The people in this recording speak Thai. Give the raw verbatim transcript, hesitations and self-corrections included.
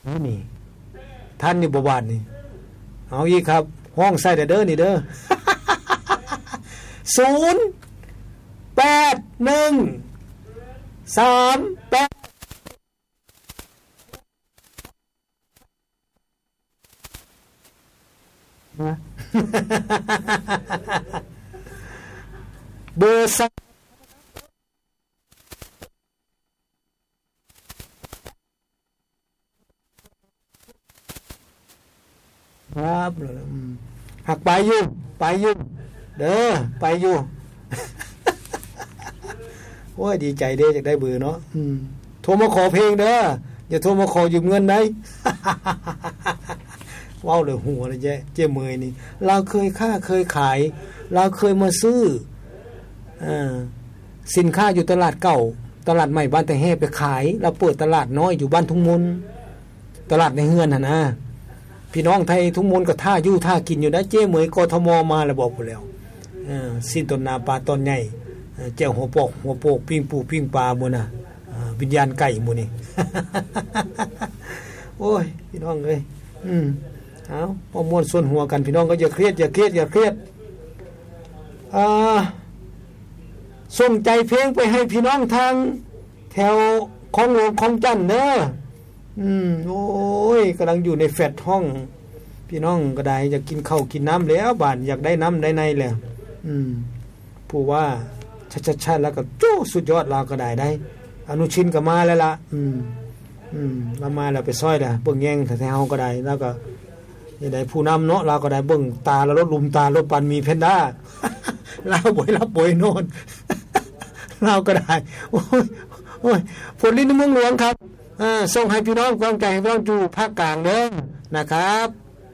นี่ท่านนี่บ่บาดนี่เอาอีกครับห้องใส่แต่เด้อนี่เด้อ ศูนย์ แปด หนึ่ง สาม แปดเบอร์สครับหักไปอยู่ไปอยู่เด้อไปอยู่ โอ้ยดีใจเด้ออยากได้เบอร์เนาะโทรมาขอเพลงเด้ออย่าโทรมาขอยืมเงินได้ ว้าวเลยหัวเลยเจ๊เจ๊เมยนี่เราเคยค้าเคยขายเราเคยมาซื้อสินค้าอยู่ตลาดเก่าตลาดใหม่บ้านแต่แห่ไปขายเราเปิดตลาดน้อยอยู่บ้านทุ่งมนตลาดในเฮือนหั่นนะพี่น้องไทยทุ่งมนก็ท่าอยู่ท่ากินอยู่นะเจ๊เมยกทมมาแล้วบอกไปแล้วสิ้นต้นนาปลาตอนใหญ่แจ้วหัวปอกหัวโปกปิ้งปูปิ้งปลาบ่น่ะวิญญาณไก่หมู่นี่ โอ้ยพี่น้องเอ้ยอืมเอาพอมวนส่วนหัวกันพี่น้องก็อย่าเครียดอย่าเครียดอย่าเครียดอ่าส่งใจเพลงไปให้พี่น้องทางแถวของหลวงของจันทน์เด้ออืมโอ้ยกำลังอยู่ในแฟลตห้องพี่น้องก็ได้อยากกินข้าวกินน้ำแล้วบ้านอยากได้น้ำได้ในแล้วอืมผู้ว่าชัดๆๆแล้วก็โจ้สุดยอดเราก็ได้ได้อนุชินก็มาแล้วล่ะอืมอืมเรามาแล้วไปซอยล่ะเบิ่งแย่งแถวๆก็ได้แล้วก็นี่ได้ผู้นำเนาะเราก็ได้เบิ่งตาแล้วรถลุมตารถปันมีแพนด้า เราบ่อยรับบ่อยโน่น เราก็ได้โอ้ยโอ้ยฝนลิ้นเมืองหลวงครับอ่าส่งให้พี่น้องกำลังใจให้พี่น้องอยู่ภาคกลางเด้อนะครับ